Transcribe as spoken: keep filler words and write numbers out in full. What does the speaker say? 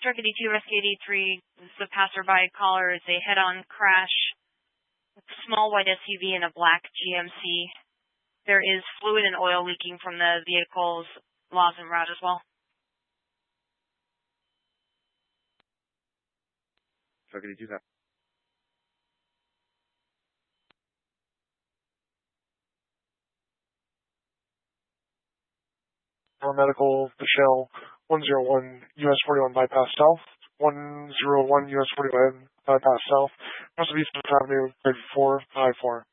Truck eighty-two, Rescue eighty-three, this is a passerby caller. It's a head-on crash. Small white S U V and a black G M C. There is fluid and oil leaking from the vehicle's loss en route as well. Truck eighty-two, copy. Medical, Michelle, one oh one U S forty-one bypass south, one oh one U S forty-one bypass south, West of East Avenue, grade four, I four.